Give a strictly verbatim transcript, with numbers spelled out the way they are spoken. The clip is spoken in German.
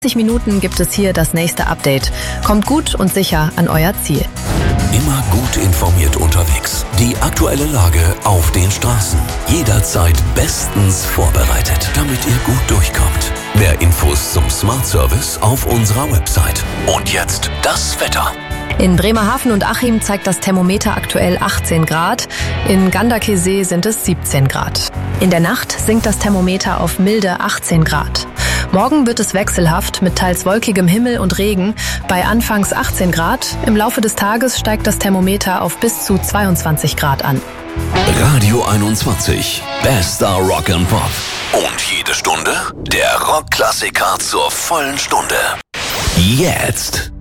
Minuten gibt es hier das nächste Update. Kommt gut und sicher an euer Ziel. Immer gut informiert unterwegs. Die aktuelle Lage auf den Straßen. Jederzeit bestens vorbereitet, damit ihr gut durchkommt. Mehr Infos zum Smart Service auf unserer Website. Und jetzt das Wetter. In Bremerhaven und Achim zeigt das Thermometer aktuell achtzehn Grad. In Ganderkesee sind es siebzehn Grad. In der Nacht sinkt das Thermometer auf milde achtzehn Grad. Morgen wird es wechselhaft mit teils wolkigem Himmel und Regen bei anfangs achtzehn Grad. Im Laufe des Tages steigt das Thermometer auf bis zu zweiundzwanzig Grad an. Radio einundzwanzig. Bester Rock and Pop. Und jede Stunde der Rockklassiker zur vollen Stunde. Jetzt.